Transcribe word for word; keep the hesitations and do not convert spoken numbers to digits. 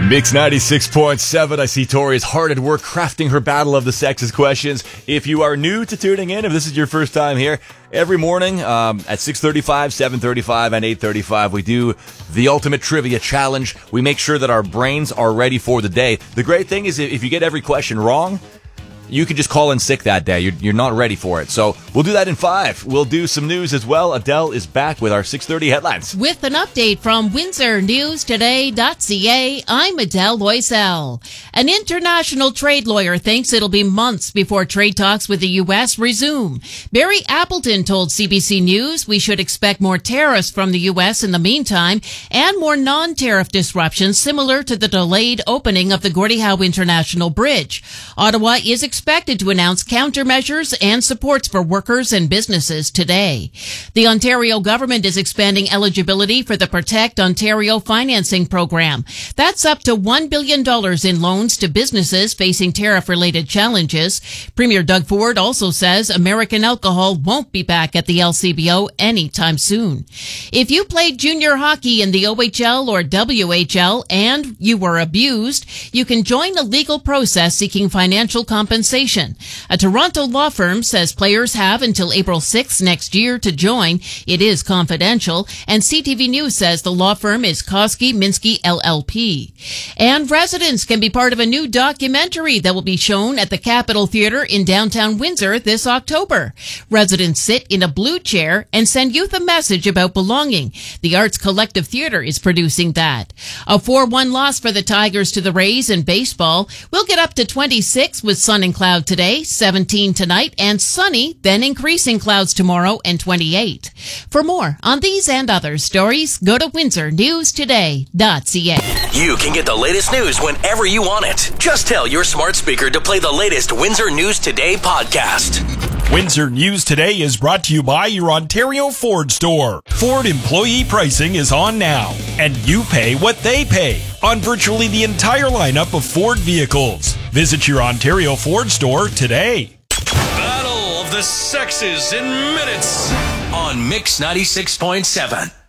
Mix ninety-six point seven. I see Tori is hard at work crafting her battle of the sexes questions. If you are new to tuning in, if this is your first time here, every morning um, at six thirty-five, seven thirty-five, and eight thirty-five, we do the ultimate trivia challenge. We make sure that our brains are ready for the day. The great thing is if you get every question wrong, you can just call in sick that day. You're, you're not ready for it. So we'll do that in five. We'll do some news as well. Adele is back with our six thirty headlines. With an update from Windsor News Today dot C A, I'm Adele Loisel. An international trade lawyer thinks it'll be months before trade talks with the U S resume. Barry Appleton told C B C News we should expect more tariffs from the U S in the meantime and more non-tariff disruptions similar to the delayed opening of the Gordie Howe International Bridge. Ottawa is expected to announce countermeasures and supports for workers and businesses today. The Ontario government is expanding eligibility for the Protect Ontario financing program. That's up to one billion dollars in loans to businesses facing tariff-related challenges. Premier Doug Ford also says American Alcohol won't be back at the L C B O anytime soon. If you played junior hockey in the O H L or W H L and you were abused, you can join a legal process seeking financial compensation. A Toronto law firm says players have until April sixth next year to join. It is confidential. And C T V News says the law firm is Koski Minsky L L P. And residents can be part of a new documentary that will be shown at the Capitol Theatre in downtown Windsor this October. Residents sit in a blue chair and send youth a message about belonging. The Arts Collective Theatre is producing that. A four one loss for the Tigers to the Rays in baseball. We'll get up to twenty-six with sun and cloud today, seventeen tonight, and sunny, then increasing clouds tomorrow and twenty-eight. For more on these and other stories, go to Windsor News Today dot C A. You can get the latest news whenever you want it. Just tell your smart speaker to play the latest Windsor News Today podcast. Windsor News Today is brought to you by your Ontario Ford store. Ford employee pricing is on now, and you pay what they pay on virtually the entire lineup of Ford vehicles. Visit your Ontario Ford store today. Battle of the Sexes in minutes on Mix ninety-six point seven.